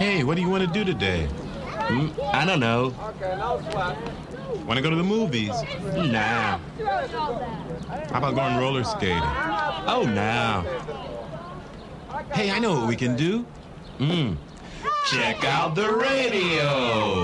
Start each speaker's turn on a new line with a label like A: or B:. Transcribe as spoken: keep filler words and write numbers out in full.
A: Hey, what do you want to do today?
B: Hmm? I don't know.
A: Want to go to the movies?
B: Nah.
A: How about going roller skating?
B: Oh, no.
A: Hey, I know what we can do.
B: Mm. Check out the radio.